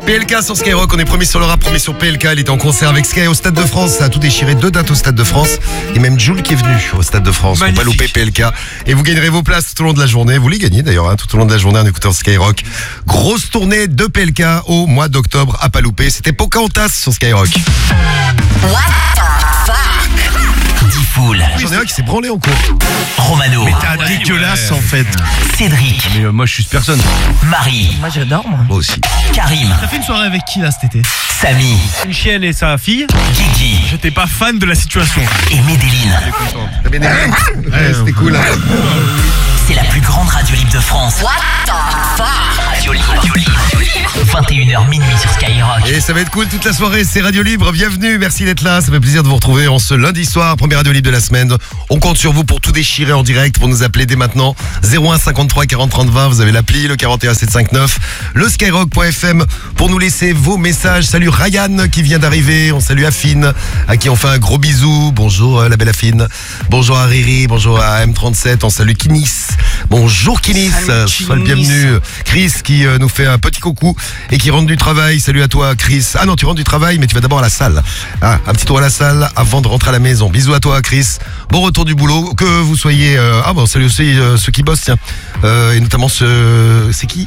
PLK sur Skyrock, on est premier sur le rap, premier sur PLK. Il était en concert avec Sky au Stade de France. Ça a tout déchiré, 2 dates au Stade de France. Et même Jules qui est venu au Stade de France. Faut pas louper PLK. Et vous gagnerez vos places tout au long de la journée. Vous les gagnez d'ailleurs, tout au long de la journée en écoutant Skyrock. Grosse tournée de PLK au mois d'octobre à pas louper. C'était Pocahontas sur Skyrock. What the fuck? Diffoul. J'en ai un qui s'est branlé en cours. Romano. Mais t'es dégueulasse en fait. Cédric. Mais moi je suis personne. Marie. Moi j'adore moi. Moi aussi. Karim. T'as fait une soirée avec qui là cet été? Samy. Michel et sa fille. Guigui. J'étais pas fan de la situation. Et Médéline. C'était cool. C'est la plus grande radio libre de France. What the fuck? Radio libre. 21h minuit sur Skyrock. Et ça va être cool toute la soirée, c'est Radio Libre, bienvenue, merci d'être là, ça fait plaisir de vous retrouver en ce lundi soir, première Radio Libre de la semaine. On compte sur vous pour tout déchirer en direct, pour nous appeler dès maintenant, 01 53 40 30 20, vous avez l'appli, le 41 759, le skyrock.fm pour nous laisser vos messages. Salut Ryan qui vient d'arriver, on salue Affine, à qui on fait un gros bisou, bonjour la belle Affine, bonjour à Riri, bonjour à M37, on salue Kinis, bonjour Kinis, sois le bienvenu. Chris qui nous fait un petit coucou et qui rentre du travail. Salut à toi Chris. Ah non, tu rentres du travail mais tu vas d'abord à la salle. Ah, un petit tour à la salle avant de rentrer à la maison. Bisous à toi Chris. Bon retour du boulot. Que vous soyez... salut aussi ceux qui bossent, tiens. Et notamment c'est qui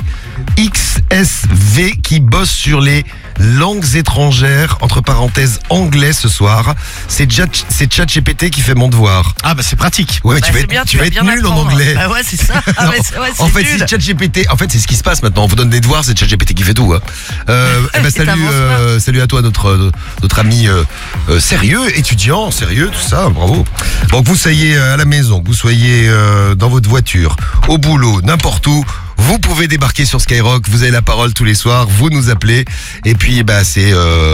XSV qui bosse sur les langues étrangères, entre parenthèses anglais ce soir. C'est ChatGPT qui fait mon devoir. Ah bah c'est pratique. Ouais, mais Bah, tu vas être nul en anglais. Bah ouais, c'est ça. Ah, ouais, c'est En fait, nul. c'est ChatGPT. En fait, c'est ce qui se passe maintenant. On vous donne des devoirs, c'est ChatGPT qui fait tout. Hein. Salut à toi, notre ami sérieux, étudiant, sérieux, tout ça. Bravo. Bon, que vous soyez à la maison, que vous soyez dans votre voiture, au boulot, n'importe où. Vous pouvez débarquer sur Skyrock, vous avez la parole tous les soirs, vous nous appelez. Et puis, il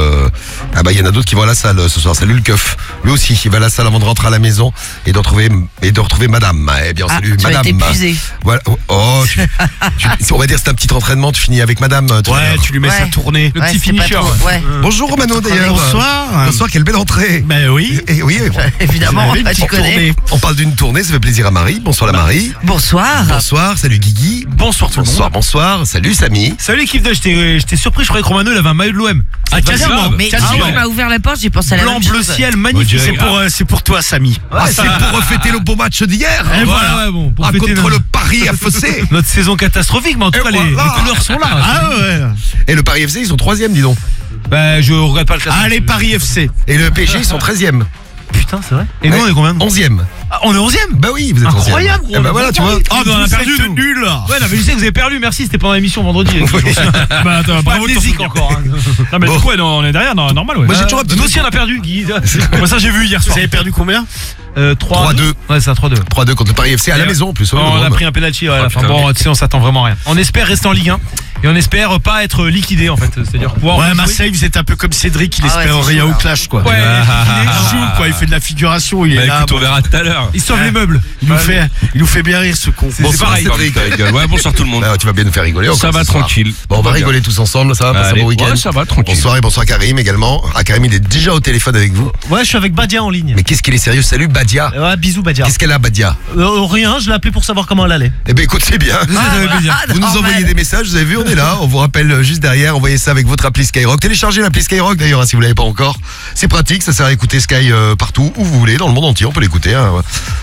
y en a d'autres qui vont à la salle ce soir. Salut le keuf. Lui aussi, il va à la salle avant de rentrer à la maison et de retrouver madame. Eh bien, salut tu madame. vas être épuisé. Voilà. Oh, on va dire c'est un petit entraînement, tu finis avec madame. Ouais, tu lui mets sa tournée. Le Ouais, petit c'est pas finisher. trop- Ouais. Bonjour Romano d'ailleurs. Bonsoir. Bonsoir, quelle belle entrée. Ben oui. Et oui, Évidemment, Vous avez une tu petite connais. tournée. on parle d'une tournée, ça fait plaisir à Marie. Bonsoir la Marie. Bonsoir. Bonsoir, salut Guigui. Bonsoir tout le monde. Bonsoir, salut Samy. Salut l'équipe de j'étais surpris, je croyais que Romano il avait un maillot de l'OM. Ah, quasiment. Mais Quasiment. quand il m'a ouvert la porte, j'ai pensé à la Blanc, même bleu chose. ciel, magnifique. C'est pour toi Samy. C'est pour refêter le beau match d'hier. Et voilà, ouais, bon, pour fêter Contre notre- le Paris FC. Notre saison catastrophique, mais en tout Et cas voilà. les couleurs sont là. Ah ouais. Et le Paris FC, ils sont 3e, dis donc. Bah je regarde pas le classement. Allez Paris FC. Et le PSG, ils sont 13e. Putain, c'est vrai. Et nous on est combien? 11e. Ah, on est 11e. Bah oui, vous êtes 11e. Incroyable, gros. Eh bah voilà, tu vois. Ah, on a perdu Vous êtes tout. nul. Ouais, non, mais je sais que vous avez perdu, merci, c'était pendant l'émission vendredi. Bah attends, bravo de t'en amnésique souvenir. encore. Hein. Non, mais Bon. du coup, ouais, non, on est derrière, non, normal, ouais. Moi, j'ai toujours un petit Nous truc. aussi, on a perdu, Guy. Moi, ça, j'ai vu hier Vous soir. avez perdu combien 3-2. Ouais, c'est ça, 3-2. 3-2 contre le Paris FC à la maison en plus. Oh, on a pris un penalty à la fin. Bon, tu sais, on s'attend vraiment à rien. On espère rester en Ligue 1 et on espère pas être liquidé en fait. C'est-à-dire pouvoir. Ouais, rejouer. Marseille, vous êtes un peu comme Cédric, il Ah ouais, espère c'est rien chaud, au là. clash quoi. Ouais, Il joue quoi, il fait de la figuration, il est là. Écoute, on verra tout à l'heure. il sauve les meubles. Il nous fait bien rire ce con. Bonsoir pareil. Cédric. Ouais, bonsoir tout le monde. Ah, tu vas bien nous faire rigoler. Ça encore va ce soir. tranquille. Bon, on va Tout va rigoler tous ensemble, ça va passer un Allez, bon week-end. ouais, ça va tranquille. Bonsoir et bonsoir Karim également. Ah, Karim, il est déjà au téléphone avec vous. Ouais, je suis avec Badia en ligne. Mais qu'est-ce qu'il est sérieux. Salut Badia. Ouais, bisous Badia. Qu'est-ce qu'elle a Badia? Rien, je l'ai appelé pour savoir comment elle allait. Eh ben écoute, c'est bien. Vous nous envoyez des messages, vous avez vu, on est là. On vous rappelle juste derrière, envoyez ça avec votre appli Skyrock. Téléchargez l'appli Skyrock d'ailleurs, hein, si vous l'avez pas encore. C'est pratique, ça sert à écouter Sky partout où vous voulez, dans le monde entier, on peut l'écouter. Hein.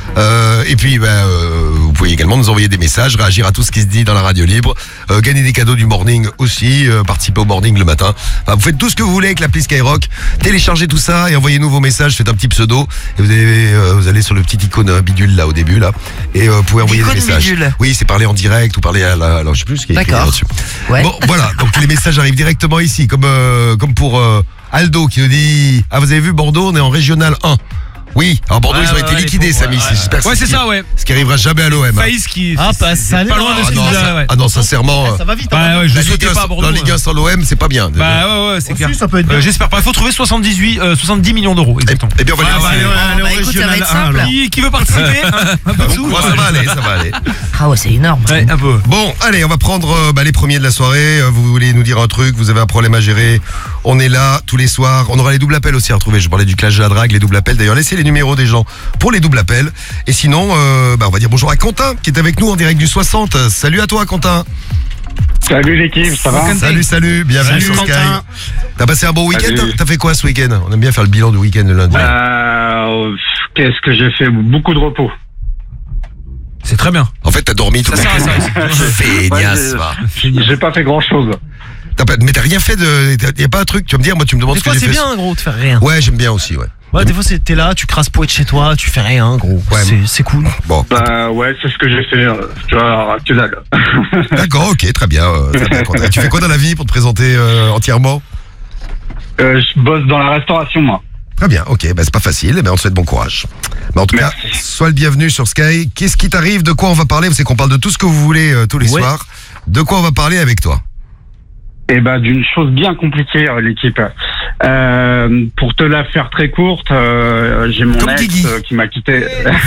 Et puis, vous pouvez également nous envoyer des messages, réagir à tout ce qui se dit dans la radio libre, gagner des cadeaux du morning aussi, participer au morning le matin. Enfin, vous faites tout ce que vous voulez avec l'appli Skyrock. Téléchargez tout ça et envoyez-nous vos messages. Faites un petit pseudo et vous allez sur le petit icône bidule là au début là et vous pouvez envoyer des L'icône messages. bidule. Oui, c'est parler en direct ou parler à la. Alors je sais plus ce qu'il y a écrit D'accord. là-dessus. Ouais. Bon, voilà. Donc les messages arrivent directement ici, comme pour Aldo qui nous dit ah vous avez vu Bordeaux, on est en régional 1. Oui, alors Bordeaux, Ouais, ils ont été ouais, liquidés, les Samy. pauvres, J'espère que Ouais, c'est ça, ouais. ce qui arrivera jamais à l'OM. Faïs qui. Ah, pas ça, pas loin de ce Ah qu'il non, disait, ouais. ah non, sincèrement. Ça va vite. Ouais, ouais, je La le souhaitais Ligue 1 pas à Bordeaux. la Ligue 1 sans l'OM, c'est pas bien. Bah ouais, c'est clair. ça peut être bien. J'espère pas. Il faut trouver 70 millions d'euros. Exactement. Eh bien, on va Ah, les bah, lancer. allez, Bah, écoute, ça va être simple. Qui veut participer Un peu de sous. Ouais, ça va aller, ça va aller. Ah ouais, c'est énorme. Ouais, un peu. Bon, allez, on va prendre les premiers de la soirée. Vous voulez nous dire un truc, vous avez un problème à gérer. On est là tous les soirs. On aura les doubles appels aussi à retrouver. Je parlais du clash de la drague, les doubles appels. D'ailleurs, laissez les numéros des gens pour les doubles appels. Et sinon, on va dire bonjour à Quentin qui est avec nous en direct du 60. Salut à toi, Quentin. Salut l'équipe, ça va? Salut, bienvenue Salut sur Sky. Quentin. T'as passé un bon week-end? Salut. T'as fait quoi ce week-end? On aime bien faire le bilan du week-end le lundi. Qu'est-ce que j'ai fait? Beaucoup de repos. C'est très bien. En fait, t'as dormi tout Ça le sert à ça aussi. Feignasse, Ouais, va. J'ai pas fait grand chose. Mais t'as rien fait de. Y a pas un truc, tu vas me dire, moi tu me demandes Des ce que fois, j'ai c'est fait. bien, gros, de faire rien. Ouais, j'aime bien aussi, ouais. Ouais, des fois, t'es là, tu crasses poète chez toi, tu fais rien, gros. Ouais. C'est cool. Bon, Bah ouais, c'est ce que j'ai fait. Tu vois, que dalle. d'accord, ok, très bien. Quentin. Tu fais quoi dans la vie pour te présenter entièrement? Je bosse dans la restauration, moi. Très bien, ok, bah c'est pas facile, mais on te souhaite bon courage. Mais en tout cas, sois le bienvenu sur Sky. Qu'est-ce qui t'arrive? De quoi on va parler? Vous savez qu'on parle de tout ce que vous voulez tous les Ouais. soirs. De quoi on va parler avec toi? Et bah d'une chose bien compliquée, l'équipe. Pour te la faire très courte, j'ai mon Comme ex Guigui. qui m'a quitté.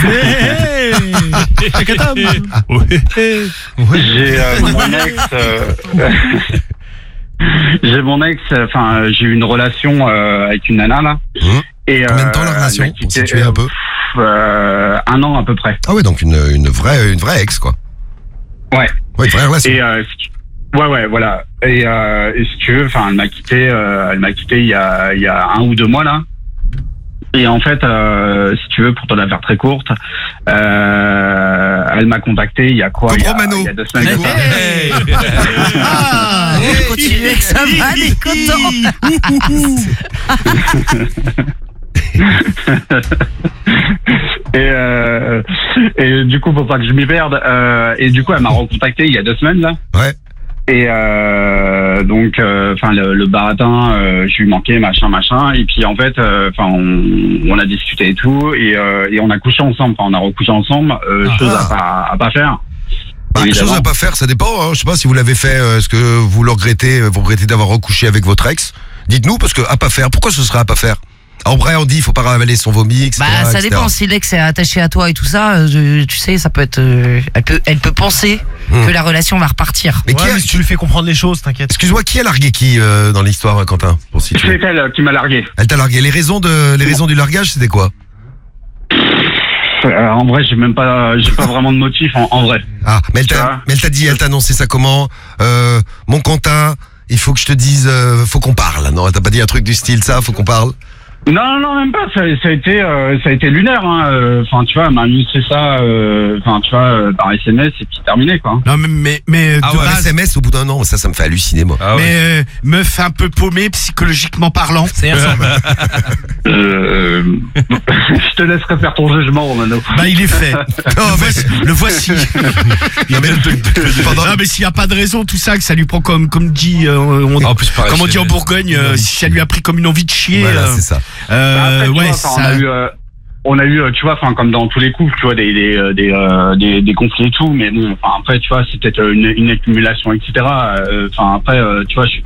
J'ai mon ex. J'ai mon ex. Enfin, j'ai eu une relation avec une nana là. Mmh. Et, Combien de temps la elle relation m'a pour quitté, situer un peu? 1 an à peu près. Ah ouais, donc une vraie ex, quoi. Ouais. Ouais, une vraie relation. Et ouais, voilà. Et si tu veux, enfin, elle m'a quitté il y a 1 ou 2 mois là. Et en fait, si tu veux, pour te la faire très courte, elle m'a contacté il y a quoi? Il y a 2 semaines. Hey, de ça. Ah, Continue avec ça, va, il est content. Et du coup, faut pas que je m'y perde. Et du coup, elle m'a recontacté il y a 2 semaines là. Ouais. Et donc, enfin, le baratin, je lui manquais, machin. Et puis en fait, enfin, on a discuté et tout, et on a couché ensemble. Enfin, on a recouché ensemble. Chose à pas faire. Bah, Évidemment. chose à pas faire, ça dépend. Hein. Je sais pas si vous l'avez fait. Est-ce que vous le regrettez? Vous regrettez d'avoir recouché avec votre ex? Dites-nous, parce que à pas faire. Pourquoi ce serait à pas faire? En vrai, on dit, il faut pas ravaler son vomi, etc. Bah, ça etc. dépend. Si l'ex est attaché à toi et tout ça, tu sais, ça peut être. Elle peut penser que la relation va repartir. Mais qui Ouais, a- mais si tu lui fais comprendre les choses, t'inquiète. Excuse-moi, qui a largué qui dans l'histoire, Quentin? Pour situer. C'est elle qui m'a largué. Elle t'a largué. Les raisons du largage, c'était quoi? En vrai, j'ai pas vraiment de motif en vrai. Ah, mais elle Tu vois. t'a dit, elle t'a annoncé ça comment? Mon Quentin, il faut que je te dise, faut qu'on parle. Non, elle t'a pas dit un truc du style ça, faut qu'on parle? Non, même pas. Ça a été lunaire. Enfin, tu vois, elle m'a annoncé ça. Enfin, tu vois, par SMS et puis terminé quoi. Non, mais Ah de ouais, base, SMS au bout d'un an, ça me fait halluciner, moi. Ah ouais. mais meuf un peu paumée psychologiquement parlant. Ça y ressemble. Je te laisserai faire ton jugement, Romano. Bah, il est fait. Le voici. Non, mais pendant- Non, mais s'il n'y a pas de raison, tout ça, que ça lui prend comme dit, En plus, pareil, comme on dit en c'est- Bourgogne, si ça lui a pris comme une envie de chier. Voilà, c'est ça. Après, tu ouais, vois, enfin, ça. on a eu, tu vois, enfin, comme dans tous les couples, tu vois, des conflits et tout, mais bon, enfin, après, tu vois, c'est peut-être une accumulation, etc. Enfin, après, tu vois, je suis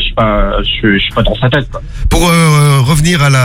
pas dans sa tête, quoi. Pour revenir à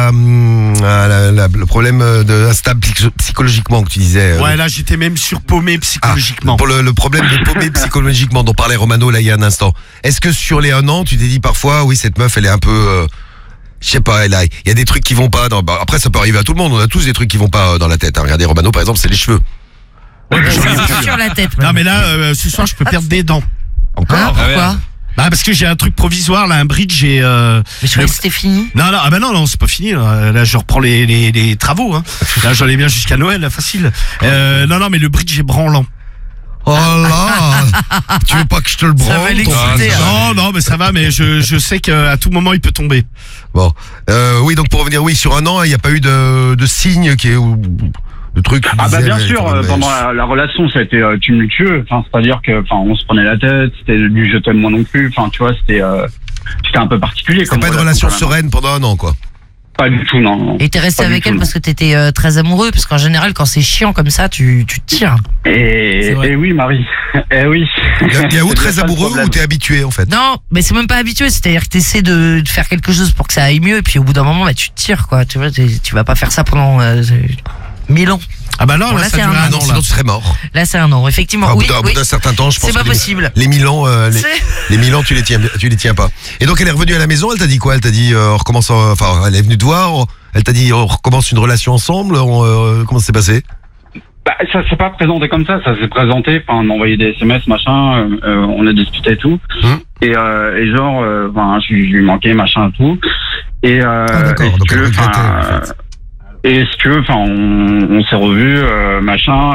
le problème de instable psychologiquement que tu disais. Ouais, là, j'étais même surpaumé psychologiquement. Pour le problème de paumer psychologiquement dont parlait Romano là il y a un instant. Est-ce que sur les 1 an, tu t'es dit parfois, oui, cette meuf, elle est un peu, je sais pas, il y a des trucs qui vont pas. Après, ça peut arriver à tout le monde. On a tous des trucs qui vont pas dans la tête. Hein. Regardez Romano, par exemple, c'est les cheveux. C'est sur la tête. Non, mais là, ce soir, je peux perdre des dents. Encore. Hein, pourquoi? Bah, parce que j'ai un truc provisoire, là, un bridge et. Mais je croyais que c'était fini. Non, ah bah non, c'est pas fini. Là, je reprends les travaux. Hein. Là, j'en ai bien jusqu'à Noël, là, facile. Non, mais le bridge est branlant. Oh là, tu veux pas que je te le Ça branle va ton- l'exciter, hein. Non, mais ça va, mais je sais qu'à tout moment, il peut tomber. Bon, oui, donc pour revenir, oui, sur 1 an, il n'y a pas eu de signe qui est ou de trucs. qui Ah bah disaient, bien mais, sûr, mais- pendant la relation, ça a été tumultueux. Enfin, c'est-à-dire que, enfin, on se prenait la tête. C'était du je t'aime moi non plus. Enfin, tu vois, c'était un peu particulier. C'est pas une relation sereine pendant 1 an, quoi. Pas du tout, non. Et t'es resté Pas du avec tout, elle non. parce que t'étais très amoureux, parce qu'en général, quand c'est chiant comme ça, tu te tires. Et oui, Marie. Eh oui. Il y a où C'est très bien ça, le amoureux problème. ou t'es habitué en fait? Non, mais c'est même pas habitué, c'est-à-dire que t'essaies de faire quelque chose pour que ça aille mieux, et puis au bout d'un moment, bah, tu te tires, quoi. Tu vois, tu vas pas faire ça pendant 1000 ans. Ah bah non, Bon, là, là, ça c'est dure un Ah un non, an, sinon là. tu serais mort. Là, c'est 1 an, effectivement. Enfin, Oui, au bout oui. d'un certain temps, je pense C'est pas que possible. les 1000 ans, C'est- les 1000 ans, tu les tiens pas. Et donc elle est revenue à la maison, elle t'a dit quoi? Elle t'a dit, on recommence, enfin, elle est venue te voir, elle t'a dit, on recommence une relation ensemble, comment ça s'est passé? Bah, ça s'est pas présenté comme ça s'est présenté, enfin, on a envoyé des SMS, machin, on a discuté et tout. Et genre, je lui manquais, machin et tout. Et, d'accord, donc elle regrettait, en fait. Et si tu veux, enfin, on s'est revus, machin,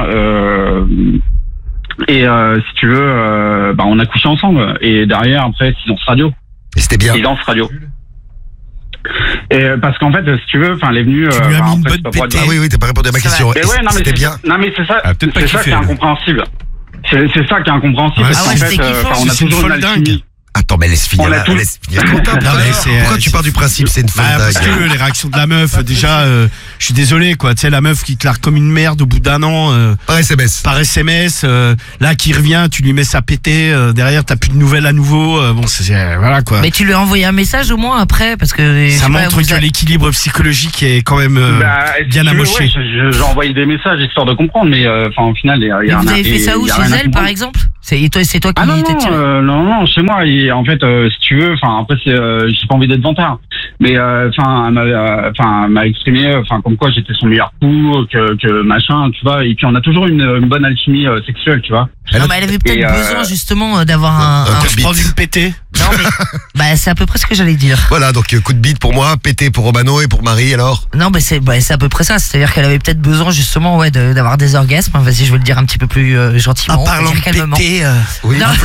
et si tu veux, on a couché ensemble. Et derrière, après, silence radio. Et c'était bien. Silence radio. Et parce qu'en fait, si tu veux, enfin, elle est venue. Tu lui as mis une bonne pétée. Ah oui, t'as pas répondu à ma question. Mais ouais, non, mais c'était bien. Non, mais c'est ça. peut-être pas C'est ça kiffé, qui est incompréhensible. C'est ça qui est incompréhensible. Ouais, parce ah ouais, qu'en c'était kiffant. on a C'est une toujours folle une alchimie. dingue. Attends, mais laisse finir. On a tout- Laisse finir. Quentin, Non, mais c'est- pourquoi tu pars du principe c'est une folle Parce dingue que les réactions de la meuf, déjà, je suis désolé, quoi. Tu sais, la meuf qui te largue comme une merde au bout d'un an, Par SMS. par SMS, là, qui revient, tu lui mets ça pété, derrière, t'as plus de nouvelles à nouveau, bon, voilà, quoi. Mais tu lui as envoyé un message au moins après, parce que. je sais Ça pas, montre vous que a- l'équilibre psychologique est quand même Si bien tu veux, amoché. ouais, j'ai envoyé des messages histoire de comprendre, mais au final, il y a Mais rien vous à- avez fait ça où, il y a chez rien à elle, par comprendre. exemple? C'est toi qui Ah non, t'es tiré. non, chez moi. Et en fait, si tu veux, enfin après, j'ai pas envie d'être vanteur, mais enfin, elle m'a exprimé, enfin comme quoi j'étais son meilleur coup, que machin, tu vois. Et puis on a toujours une bonne alchimie sexuelle, tu vois. Non, mais elle avait peut-être Et, besoin justement d'avoir un. coup de Je bite. prends une pétée. Non, mais. Bah, c'est à peu près ce que j'allais dire. Voilà, donc coup de bite pour moi, pété pour Romano et pour Marie alors. Non, mais c'est à peu près ça. C'est-à-dire qu'elle avait peut-être besoin justement, ouais, d'avoir des orgasmes. Vas-y, je vais le dire un petit peu plus gentiment. En parlant dire de calmement. pété, Oui. Non.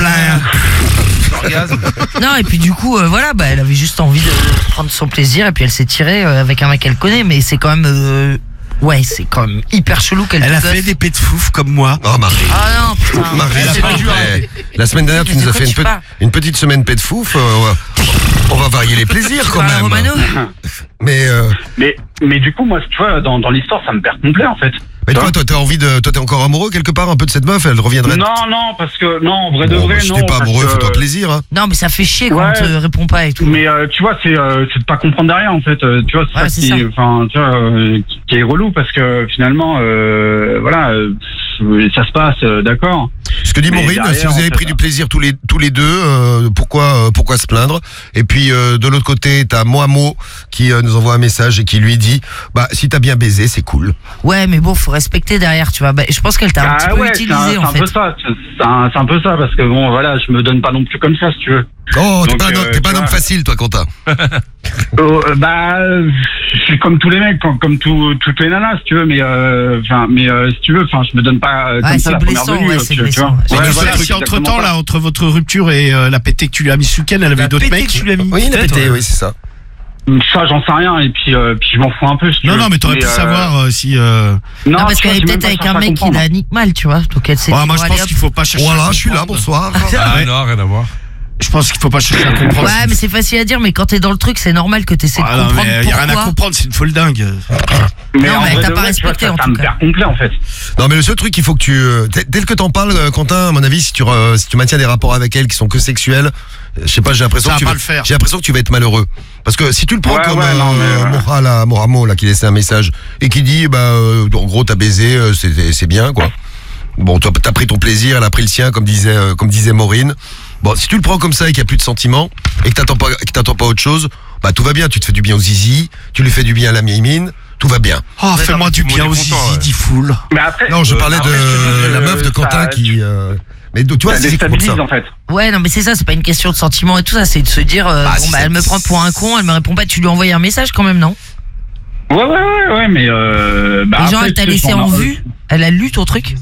Non, et puis du coup, voilà, bah, elle avait juste envie de prendre son plaisir et puis elle s'est tirée avec un mec qu'elle connaît, mais c'est quand même. Ouais, c'est quand même hyper chelou qu'elle elle a te fait gosse. des pets de fouf comme moi. Oh Marie. Ah non, putain. Marie, C'est s'il pas te dur. plaît. La semaine dernière, tu Mais nous de as quoi fait tu parles une petite semaine pet de fouf. On va varier les plaisirs Tu quand parles à même. Romano Mais Mais du coup, moi, tu vois, dans l'histoire, ça me perd complet, en fait. toi, t'as envie toi, t'es encore amoureux quelque part un peu de cette meuf. Elle reviendrait. Non, parce que, non, en vrai de Bon, vrai, bah, si non. t'es pas parce amoureux, que- fais-toi plaisir. Hein. Non, mais ça fait chier quand Ouais. on te répond pas et tout. Mais tu vois, c'est de pas comprendre derrière, en fait. Tu vois, Ouais, c'est ça. enfin, tu vois, qui est relou parce que finalement, voilà, ça se passe, d'accord. Ce que dit Mais Maureen, derrière, si vous en avez fait, pris du plaisir tous les deux, pourquoi se plaindre? Et puis de l'autre côté, t'as Moamo qui nous envoie un message et qui lui dit, bah si t'as bien baisé, c'est cool. Ouais, mais bon, faut respecter derrière, tu vois. Bah, je pense qu'elle t'a un petit peu utilisé en c'est un fait. peu ça, c'est un peu ça parce que bon, voilà, je me donne pas non plus comme ça, si tu veux. Oh, t'es Donc, pas un homme- t'es pas un tu homme vois. facile, toi, Quentin. Je suis comme tous les mecs, comme toutes les nanas, si tu veux, mais si tu veux, enfin, je me donne pas Ouais, comme c'est ça la première blessant, venue, ouais, c'est tu vois. blessant. Mais Ouais, tu voilà, sais c'est si entre temps, exactement là, ça. entre votre rupture et la pété que tu lui as mis ce week-end, elle avait d'autres mecs. Tu l'as mis. Oui, il a peut-être, pété, ouais. oui, c'est ça. Ça, j'en sais rien, et puis je m'en fous un peu, si tu Non, veux. non, mais t'aurais pu savoir si. Non, parce tu vois, qu'elle est j'ai même peut-être pas avec cherché un à mec qui comprendre. la nique mal, tu vois. Donc elle s'est Ouais, dit, moi, bon, je allez, pense hop. qu'il faut pas chercher. Voilà, à je suis là, comprendre. bonsoir. Ah Ouais. non, rien à voir. Je pense qu'il faut pas chercher à comprendre. Ouais, mais c'est facile à dire, mais quand t'es dans le truc, c'est normal que t'essaies de Ah non, comprendre mais y a rien à pourquoi. comprendre, c'est une folle dingue. Mais Non, en mais vrai t'as de pas vrai, tu vois, respecté, ça en me tout cas. perd complet, en fait. Non, mais le seul truc qu'il faut que tel que t'en parles, Quentin, à mon avis, si tu maintiens des rapports avec elle qui sont que sexuels, je sais pas, j'ai l'impression Ça que va pas le faire. j'ai l'impression que tu vas être malheureux. Parce que si tu le prends Ouais, comme ouais, non, mais, Moramo là qui laissait un message et qui dit en gros t'as baisé, c'est bien quoi. Bon, toi t'as pris ton plaisir, elle a pris le sien comme disait Maureen. Bon, si tu le prends comme ça et qu'il y a plus de sentiments et que t'attends pas autre chose, bah tout va bien, tu te fais du bien au zizi, tu lui fais du bien à la mimine, tout va bien. Oh, fais-moi du bien aux zizi, dit foule. Mais après, Non, je parlais de la meuf de Quentin qui mais tu vois, ça c'est comme ça. déstabilise, en fait. Ouais, non, mais c'est ça, c'est pas une question de sentiment et tout ça, c'est de se dire, si ça- elle me prend pour un con, elle me répond pas, tu lui as envoyé un message quand même, non? Ouais, mais Et genre, après, elle t'a tu sais, laissé on en vue? Elle a lu ton truc?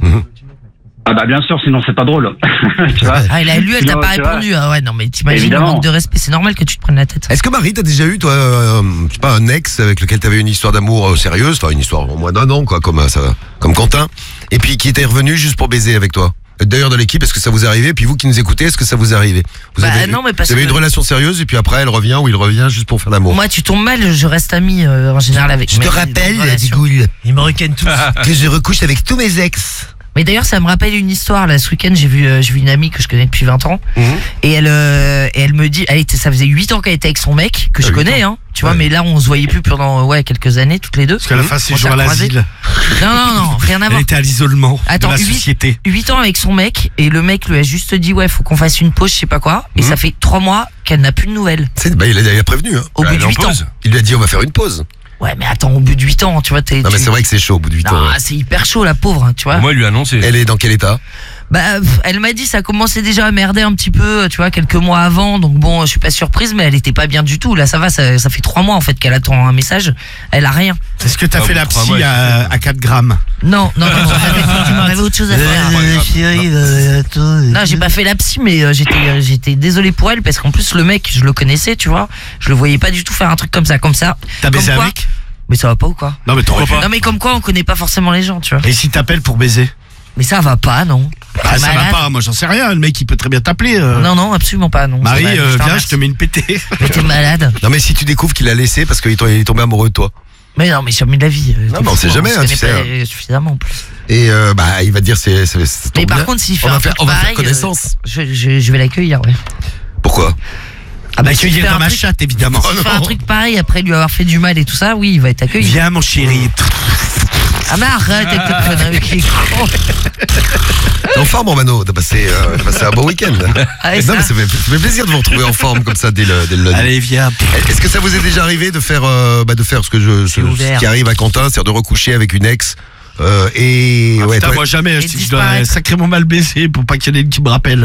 Ah bah bien sûr, sinon c'est pas drôle. Tu vois. Ah, elle a lu, elle t'a Sinon, pas tu vois. répondu. Ah ouais, non, mais t'imagines le Évidemment. manque de respect, c'est normal que tu te prennes la tête. Est-ce que Marie, t'as déjà eu, toi, je sais pas, un ex avec lequel t'avais une histoire d'amour sérieuse, enfin une histoire au moins d'un an, quoi, comme Quentin, et puis qui était revenu juste pour baiser avec toi? D'ailleurs, de l'équipe, est-ce que ça vous est arrivé? Puis vous qui nous écoutez, est-ce que ça vous est arrivé? Vous Bah, avez, non, mais parce vous avez que- une relation sérieuse et puis après elle revient ou il revient juste pour faire l'amour. Moi, tu tombes mal, je reste ami en général avec. Je te mes- rappelle, dans une relation. Digoule, Ils me requinent tous. que je recouche avec tous mes ex. Mais d'ailleurs, ça me rappelle une histoire. Là, ce week-end, j'ai vu une amie que je connais depuis 20 ans. Et elle me dit, ça faisait 8 ans qu'elle était avec son mec, que je 8 connais, hein. Tu vois, Ouais. mais là, on se voyait plus pendant, quelques années, toutes les deux. Parce qu'à la fin, c'est On jour s'est à recroisés. l'asile. Non, rien à Elle voir. était à l'isolement Attends, de la 8 société. 8 ans avec son mec, et le mec lui a juste dit, ouais, faut qu'on fasse une pause, je sais pas quoi. Et ça fait 3 mois qu'elle n'a plus de nouvelles. Il a prévenu, hein. Au bout de 8 ans. Il lui a dit on va faire une pause. Ouais, mais attends, au bout de 8 ans, tu vois, Non, mais c'est vrai que c'est chaud au bout de 8 ans. Non, ouais. c'est hyper chaud, la pauvre, hein, tu vois. Moi, il lui a annoncé. Elle est dans quel état? Bah, elle m'a dit ça commençait déjà à merder un petit peu, tu vois, quelques mois avant. Donc bon, je suis pas surprise, mais elle était pas bien du tout. Là, ça va, ça fait 3 mois en fait qu'elle attend un message. Elle a rien. Est-ce que t'as fait la trois psy mois, à 4 grammes? Non, on avait autre chose à faire. Non, j'ai pas fait la psy, mais j'étais désolé pour elle parce qu'en plus le mec, je le connaissais, tu vois. Je le voyais pas du tout faire un truc comme ça. T'as baisé Comme quoi- avec? Mais ça va pas ou quoi? Non, mais t'aurais pu. Non, mais comme quoi, on connaît pas forcément les gens, tu vois. Et si t'appelles pour baiser? Mais ça va pas, non. Ah, T'es ça va malade. pas, moi j'en sais rien, le mec il peut très bien t'appeler. Non, absolument pas, non. Marie, Ça va, viens, remercie. je te mets une pétée. Mais t'es malade. Non, mais si tu découvres qu'il a laissé parce qu'il est tombé amoureux de toi. Mais non, mais jamais de la vie. Non, mais on sait jamais, se hein, tu connaît sais. pas suffisamment en plus. Et bah, il va te dire c'est Mais tombe par bien. contre, s'il fait on un va faire, truc on va faire pareil, connaissance. je vais l'accueillir, ouais. Pourquoi? Ah bah, s'il Accueillir fait dans un ma truc- chatte, évidemment. s'il fait un truc pareil après lui avoir fait du mal et tout ça, oui, il va être accueilli. Viens, mon chéri. Ah mais arrête avec tes conneries, qui est con. T'es en forme, Mano. T'as passé un bon week-end. Ah, et Non, ça mais ça fait plaisir de vous retrouver en forme comme ça dès le lundi. Allez, viens. Est-ce que ça vous est déjà arrivé de faire ce qui arrive à Quentin, c'est-à-dire de recoucher avec une ex et Putain, toi- moi jamais, Et je dois disparaître. sacrément mal baiser pour pas qu'il y en ait une qui me rappelle.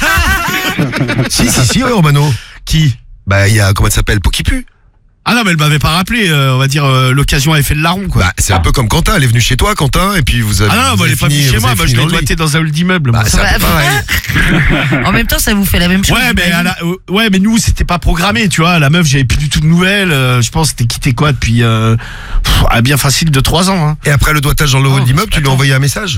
Si, ouais, Romano. Qui? Bah, il y a, comment elle s'appelle, Pokipu. Ah non, mais elle m'avait pas rappelé, on va dire, l'occasion avait fait le larron, quoi. Bah, c'est un peu comme Quentin, elle est venue chez toi, Quentin, et puis vous avez. Ah non, vous moi, elle avez est pas venue fini- chez vous moi, avez moi je fini l'ai dans le lit. doigté dans un hall d'immeuble. Bah, moi. c'est un peu pareil. En même temps, ça vous fait la même chose. Ouais, mais j'imagine. ouais, mais nous c'était pas programmé, tu vois. La meuf, j'avais plus du tout de nouvelles. Je pense que c'était quitté quoi depuis bien facile de 3 ans. Hein. Et après le doigtage dans le hall Oh, d'immeuble, tu lui as envoyé un message?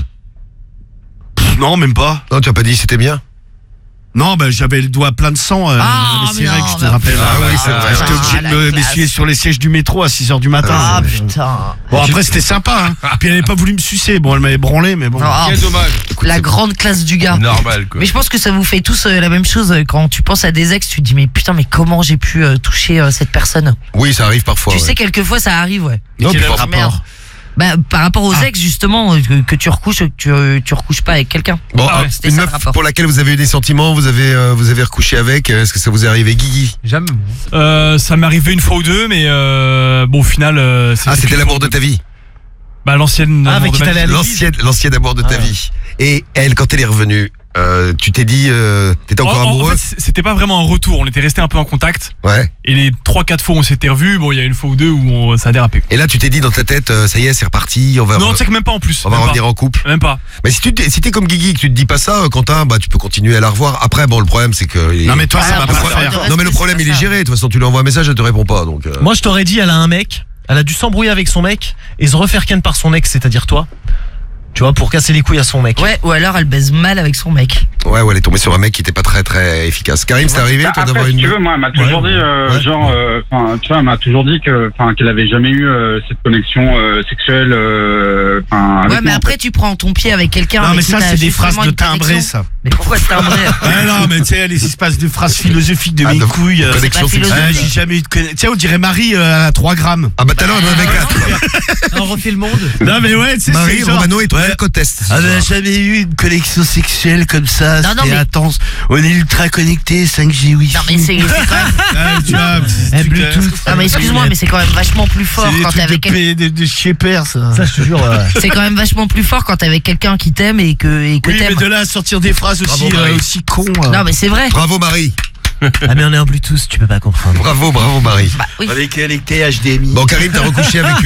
Non, même pas. Non, tu as pas dit c'était bien? Non, bah j'avais le doigt plein de sang. Ah, c'est mais vrai non, que je te mais- rappelle. Ah oui, c'est vrai. J'étais obligé de la me classe. m'essuyer sur les sièges du métro à 6h du matin. Ah putain. Bon, après c'était sympa. Hein. Puis elle avait pas voulu me sucer. Bon, elle m'avait branlé, mais bon. Ah, Quel dommage. la grande classe du gars. Normal, quoi. Mais je pense que ça vous fait tous la même chose quand tu penses à des ex, tu te dis mais putain mais comment j'ai pu toucher cette personne. Oui, ça arrive parfois. Tu ouais. sais quelquefois ça arrive ouais. Non, Quel puis est le par- Merde. rapport? Bah par rapport aux ex justement que tu recouches tu recouches pas avec quelqu'un. Bon, Ah ouais, c'était une ça, le meuf rapport. pour laquelle vous avez eu des sentiments, vous avez recouché avec, est-ce que ça vous est arrivé, Guigui? Jamais. Ça m'est arrivé une fois ou deux, mais bon, au final. Ah, c'était qu'une l'amour fois de ou ta deux. vie. Bah, l'ancienne. Ah, amour avec de qui ma t'allais vie. à l'église. L'ancien amour de ta vie. Et elle, quand elle est revenue, tu t'es dit, t'étais encore En amoureux? fait, c'était pas vraiment un retour. On était resté un peu en contact. Ouais. Et les 3-4 fois où on s'était revus, bon, il y a une fois ou deux où ça a dérapé. Et là, tu t'es dit dans ta tête, ça y est, c'est reparti, on va Non, tu sais que même pas en plus. on va Même revenir pas. en couple. Même pas. Mais si t'es comme Guigui, que tu te dis pas ça, Quentin, bah tu peux continuer à la revoir. Après, bon, le problème c'est que. Non, mais toi, ça Ah, va bah, pas ça le va faire. te Non, mais le rester, problème c'est il est pas ça. géré. De toute façon, tu lui envoies un message, elle te répond pas. Donc. Moi, je t'aurais dit, elle a un mec, elle a dû s'embrouiller avec son mec et se refaire ken par son ex, c'est-à-dire toi. Tu vois, pour casser les couilles à son mec. Ouais, ou alors elle baise mal avec son mec. Ouais, elle est tombée sur un mec qui était pas très très efficace. Karim, c'est arrivé toi Après, d'avoir si une. tu veux, moi, elle m'a toujours dit, Ouais. genre, tu vois, elle m'a toujours dit que, qu'elle avait jamais eu cette connexion sexuelle, avec Ouais, mais moi, en après fait. tu prends ton pied avec quelqu'un. Non, avec mais qui ça, t'as c'est des juste phrases vraiment de une timbré, connexion. ça. Mais pourquoi timbré? Ouais, non, mais tu sais, les espaces de phrases philosophiques de Ah, mes de- couilles. connexion pas sexuelle. philosophique. J'ai jamais eu de connexion. Tiens, on dirait Marie à 3 grammes. Ah bah tout à l'heure, on en avait 4. On refait le monde. Non, mais ouais, tu sais, Marie, c'est genre. Romano et toi, test. On n'a jamais eu une connexion sexuelle comme ça, Non, non, c'était mais- intense. On est ultra connectés, 5G Wi-Fi. Non mais c'est quand même. Ah, tu vois, Eh, Bluetooth. Non mais excuse-moi mais c'est quand même vachement plus fort c'est des quand t'es trucs avec quelqu'un. de chez père, ça. Ça, je te jure. C'est quand même vachement plus fort quand t'es avec quelqu'un qui t'aime et que Oui, mais t'aimes. de là à sortir des phrases aussi, Bravo, Marie. aussi cons. Non mais c'est vrai. Bravo Marie. Ah, mais on est en Bluetooth, tu peux pas comprendre. Bravo Marie. Bah oui. Avec tes HDMI. Bon Karim, t'as recouché avec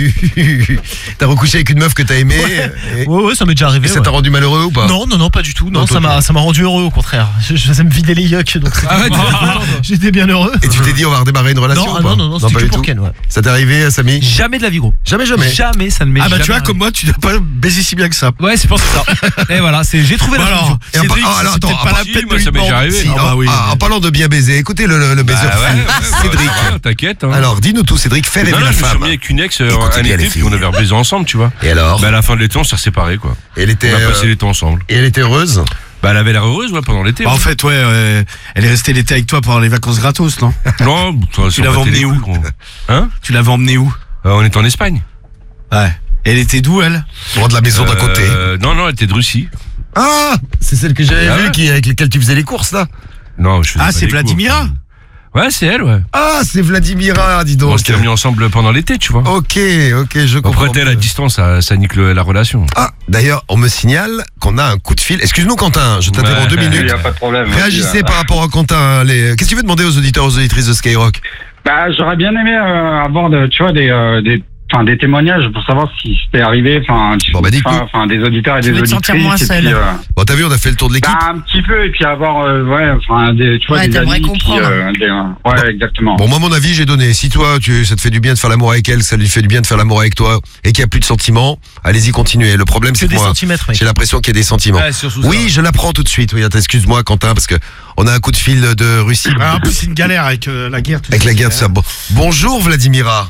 une meuf que t'as aimée. Et Ouais, ça m'est déjà arrivé. ça t'a ouais. rendu malheureux ou pas? Non, pas du tout. Non, Non, ça m'a rendu heureux au contraire. Ça me vidait les yucks, donc c'était- Ah ouais, j'étais bien heureux. Et tu t'es dit on va redémarrer une relation Non, ou pas? non, c'était pas que du pour tout. Ken, ouais. Ça t'est arrivé, Samy? Jamais de la vie, gros. Jamais. Jamais, ça ne m'est Ah bah jamais tu vois, arrivé. comme moi, tu dois pas baiser si bien que ça. Ouais, c'est pour ça. Et voilà, j'ai trouvé la Bon, solution. alors, Et Cédric, alors, c'est attends, peut-être pas la si, peine moi, de ça lui m'est déjà demander. arrivé. Si, Ah bah oui. en parlant de bien baiser, écoutez le baiser Bah ouais, fou. Cédric. ouais, t'inquiète. Hein. Alors, dis-nous tout, Cédric, fais rêver non, la je me suis femme. mis avec une ex Écoutez un bien, les été, puis filles. on avait baisé ensemble, tu vois. Et alors? Bah à la fin de l'été, on s'est séparés, quoi. Elle était, On a passé l'été ensemble. et elle était heureuse? Bah elle avait l'air heureuse, ouais, pendant l'été. Bah, en ouais. fait, ouais, elle est restée l'été avec toi pendant les vacances gratos, non? Non, Tu l'avais emmenée où? Hein? Tu l'avais emmenée où? On était en Espagne. Ouais. Elle était d'où, elle? Droit de la maison d'à côté. Non, elle était de Russie. Ah! C'est celle que j'avais Ah vue ouais. avec laquelle tu faisais les courses, là? Non, je faisais Ah, pas c'est des Vladimira? cours. Ouais, c'est elle, ouais. Ah, c'est Vladimira, dis donc. On s'était remis ensemble pendant l'été, tu vois. Ok, je comprends. Après, elle, à mieux. distance, ça nique la relation. Ah, d'ailleurs, on me signale qu'on a un coup de fil. Excuse-nous, Quentin, je t'interromps 2 Il minutes. n'y a pas de problème. Réagissez par rapport à Quentin. Qu'est-ce que tu veux demander aux auditeurs, aux auditrices de Skyrock? Bah, j'aurais bien aimé avoir, tu vois, des témoignages pour savoir si c'était arrivé, Bon, bah, dis-nous. des auditeurs et Tu des veux te sentir moins auditrices. Et seul. puis, Bon, t'as vu, on a fait le tour de l'équipe. bah, un petit peu, et puis avoir, tu vois, Ouais, des t'aimerais amis comprendre. ouais, exactement. Bon, moi, mon avis, j'ai donné. Si toi, ça te fait du bien de faire l'amour avec elle, ça lui fait du bien de faire l'amour avec toi, et qu'il n'y a plus de sentiments, allez-y, continuez. Le problème, c'est Que que des moi, centimètres, mec. j'ai l'impression qu'il y a des sentiments. Ouais, surtout ça. Oui, je l'apprends tout de suite. Oui, attends, excuse-moi, Quentin, parce que on a un coup de fil de Russie. Ah, en plus, c'est une galère avec la guerre. tout Avec ça. la guerre de ça. Bon. Bonjour, Vladimira.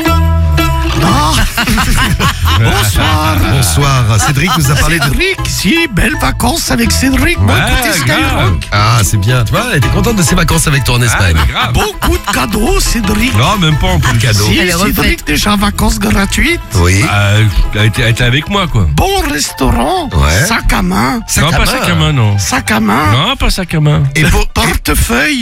Bonsoir. Bonsoir. Cédric nous a parlé de... Cédric, si, belles vacances avec Cédric. Bon, Ouais, écoutez grave. Skyrock. Ah, c'est bien. Tu vois, elle était contente de ses vacances avec toi en Espagne. Grave. Beaucoup de cadeaux, Cédric. Non, même pas en plus. Cadeau. Si, Elle est Cédric, refaite. déjà vacances gratuites. Oui. Elle était avec moi, quoi. Bon restaurant. Ouais. Sac à main. Non, pas sac à main, non. Sac à main. Non, pas sac à main. Et pour... Portefeuille.